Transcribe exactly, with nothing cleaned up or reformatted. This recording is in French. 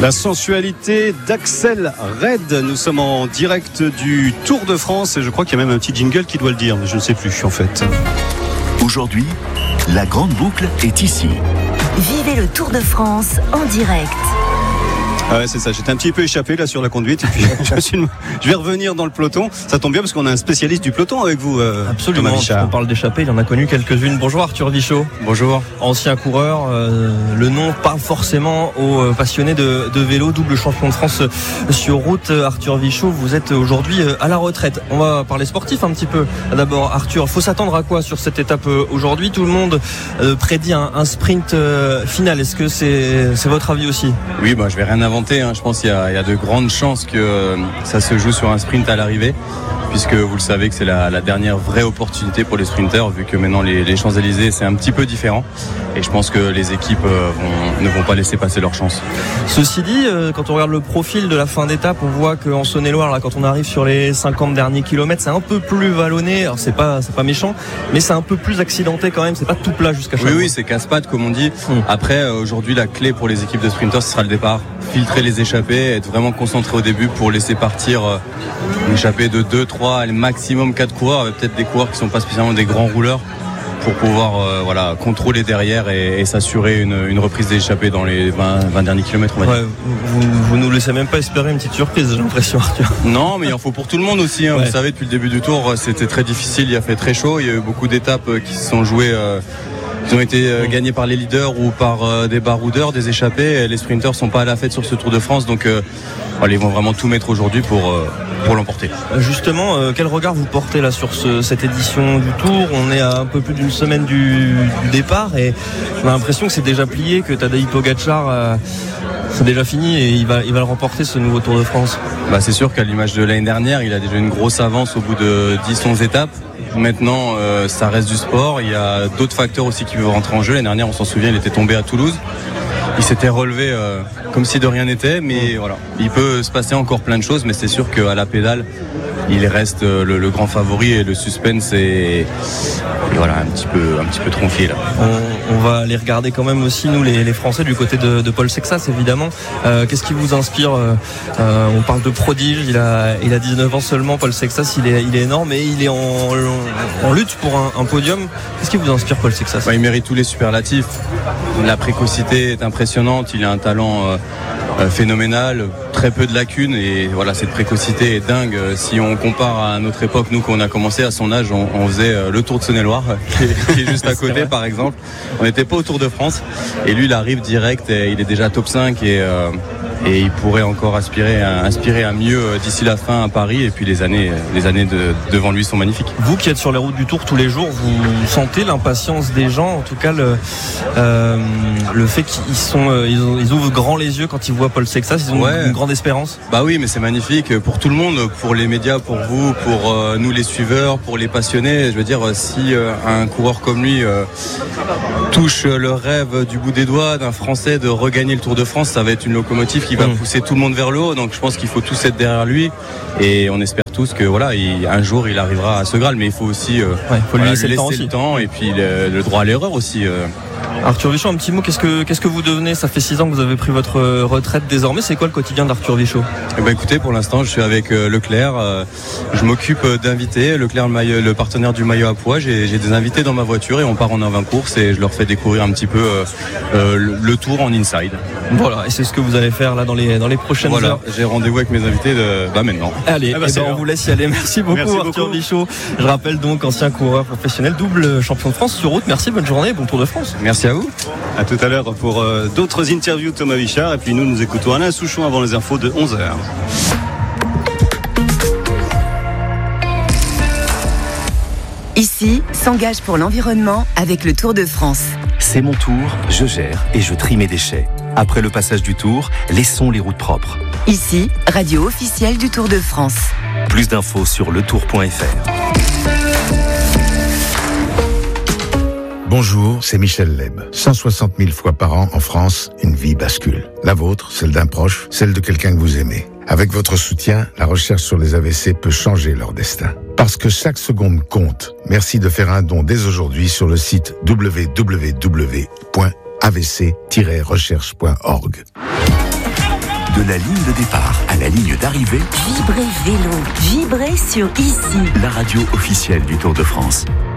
La sensualité d'Axel Red. Nous sommes en direct du Tour de France et je crois qu'il y a même un petit jingle qui doit le dire, mais je ne sais plus en fait. Aujourd'hui, la grande boucle est ici. Vivez le Tour de France en direct. Ah ouais, c'est ça. J'étais un petit peu échappé là sur la conduite et puis je, suis, je vais revenir dans le peloton. Ça tombe bien parce qu'on a un spécialiste du peloton avec vous. Euh, Absolument. On parle d'échappée, il en a connu quelques-unes. Bonjour Arthur Vichot. Bonjour. Ancien coureur, euh, le nom pas forcément aux passionnés de, de vélo, double champion de France sur route. Arthur Vichot, vous êtes aujourd'hui à la retraite. On va parler sportif un petit peu. D'abord Arthur, faut s'attendre à quoi sur cette étape aujourd'hui? Tout le monde euh, prédit un, un sprint euh, final. Est-ce que c'est, c'est votre avis aussi? Oui, bah, je vais rien inventer. Hein. Je pense qu'il y a, il y a de grandes chances que euh, ça se joue sur un sprint à l'arrivée, puisque vous le savez que c'est la, la dernière vraie opportunité pour les sprinteurs, vu que maintenant les, les Champs-Élysées c'est un petit peu différent, et je pense que les équipes euh, vont, ne vont pas laisser passer leur chance. Ceci dit, euh, quand on regarde le profil de la fin d'étape, on voit qu'en Saône-et-Loire, là, quand on arrive sur les cinquante derniers kilomètres, c'est un peu plus vallonné. Alors c'est pas, c'est pas méchant, mais c'est un peu plus accidenté quand même. C'est pas tout plat jusqu'à chaque Oui, fois. oui, c'est casse-pattes comme on dit. Hum. Après, euh, aujourd'hui, la clé pour les équipes de sprinteurs, ce sera le départ. Filtrer les échappées, être vraiment concentré au début pour laisser partir euh, une échappée de deux, trois, maximum quatre coureurs, avec peut-être des coureurs qui ne sont pas spécialement des grands rouleurs, pour pouvoir euh, voilà, contrôler derrière et, et s'assurer une, une reprise d'échappée dans les vingt, vingt derniers kilomètres. On va dire. Ouais, vous, vous nous laissez même pas espérer une petite surprise, j'ai l'impression, Arthur. Non, mais il en faut pour tout le monde aussi. Hein. Ouais. Vous savez, depuis le début du tour, c'était très difficile, il a fait très chaud, il y a eu beaucoup d'étapes qui se sont jouées. Euh, Ils ont été euh, gagnés par les leaders ou par euh, des baroudeurs, des échappés. Les sprinteurs sont pas à la fête sur ce Tour de France, donc euh, voilà, ils vont vraiment tout mettre aujourd'hui pour euh, pour l'emporter. Justement, euh, quel regard vous portez là sur ce, cette édition du Tour? On est à un peu plus d'une semaine du, du départ et on a l'impression que c'est déjà plié, que Tadej Pogačar euh, c'est déjà fini et il va il va le remporter ce nouveau Tour de France. Bah, c'est sûr qu'à l'image de l'année dernière, il a déjà une grosse avance au bout de dix onze étapes. Maintenant, euh, ça reste du sport. Il y a d'autres facteurs aussi qui peuvent rentrer en jeu. L'année dernière, on s'en souvient, il était tombé à Toulouse. Il s'était relevé euh, comme si de rien n'était. Mais voilà, il peut se passer encore plein de choses. Mais c'est sûr qu'à la pédale, il reste euh, le, le grand favori et le suspense est, et voilà, un petit peu, un petit peu tronqué là. On, on va aller regarder quand même aussi nous les, les Français du côté de, de Paul Sexas évidemment. Euh, qu'est-ce qui vous inspire? euh, On parle de prodige. Il a, il a dix-neuf ans seulement. Paul Sexas, il est, il est énorme et il est en, en, en lutte pour un, un podium. Qu'est-ce qui vous inspire, Paul Sexas? Bah, il mérite tous les superlatifs. La précocité est impressionnante. Il a un talent euh, euh, phénoménal. Très peu de lacunes et voilà, cette précocité est dingue. Si on compare à notre époque, nous quand on a commencé à son âge, on, on faisait euh, le Tour de Saône-et-Loire qui est, qui est juste à côté par exemple. On n'était pas au Tour de France et lui il arrive direct et il est déjà top cinq et, euh, et il pourrait encore aspirer à, aspirer à mieux d'ici la fin à Paris et puis les années, les années de, devant lui sont magnifiques. Vous qui êtes sur les routes du Tour tous les jours, vous sentez l'impatience des gens, en tout cas le, euh, le fait qu'ils sont, euh, ils, ont, ils ouvrent grand les yeux quand ils voient Paul Sexas, ils ont ouais. une grande espérance. Bah oui, mais c'est magnifique pour tout le monde, pour les médias, pour vous, pour euh, nous les suiveurs, pour les passionnés. Je veux dire, si euh, un coureur comme lui euh, touche le rêve du bout des doigts d'un Français de regagner le Tour de France, ça va être une locomotive qui va mmh. pousser tout le monde vers le haut. Donc je pense qu'il faut tous être derrière lui et on espère tous que voilà, il, un jour il arrivera à ce Graal. Mais il faut aussi euh, ouais, faut lui voilà, laisser, lui laisser le temps, le temps et puis le, le droit à l'erreur aussi. Euh. Arthur Vichot, un petit mot, qu'est-ce que, qu'est-ce que vous devenez? Ça fait six ans que vous avez pris votre retraite désormais. C'est quoi le quotidien d'Arthur Vichot? Eh ben écoutez, pour l'instant, je suis avec euh, Leclerc. Euh, je m'occupe d'invités. Leclerc, le, maillot, le partenaire du maillot à pois. J'ai, j'ai des invités dans ma voiture et on part en avant-course et je leur fais découvrir un petit peu euh, euh, le, le tour en inside. Voilà, et c'est ce que vous allez faire là dans les, dans les prochaines voilà, heures. J'ai rendez-vous avec mes invités de, bah maintenant. Allez, ah bah eh ben on vous laisse y aller. Merci beaucoup, Merci Arthur beaucoup. Vichot. Je rappelle donc ancien coureur professionnel, double champion de France sur route. Merci, bonne journée, bon Tour de France. Merci à vous. À tout à l'heure pour euh, d'autres interviews de Thomas Vichard. Et puis nous, nous écoutons Alain Souchon avant les infos de onze heures. Ici, s'engage pour l'environnement avec le Tour de France. C'est mon tour, je gère et je trie mes déchets. Après le passage du Tour, laissons les routes propres. Ici, radio officielle du Tour de France. Plus d'infos sur le tour point f r. Bonjour, c'est Michel Leb. cent soixante mille fois par an en France, une vie bascule. La vôtre, celle d'un proche, celle de quelqu'un que vous aimez. Avec votre soutien, la recherche sur les A V C peut changer leur destin. Parce que chaque seconde compte. Merci de faire un don dès aujourd'hui sur le site w w w point a v c tiret recherche point org. De la ligne de départ à la ligne d'arrivée, Vibrez vélo, vibrez sur Ici. la radio officielle du Tour de France.